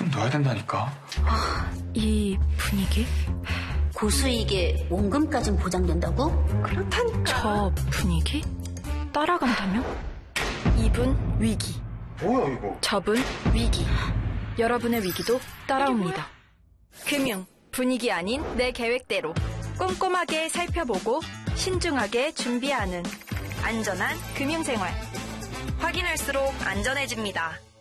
좀 넣어야 된다니까. 이 분위기? 고수익에 원금까진 보장된다고? 그렇다니까. 저 분위기? 따라간다면? 이분 위기. 뭐야 이거? 저분 위기. 여러분의 위기도 따라옵니다. 금융, 분위기 아닌 내 계획대로 꼼꼼하게 살펴보고 신중하게 준비하는 안전한 금융생활. 확인할수록 안전해집니다.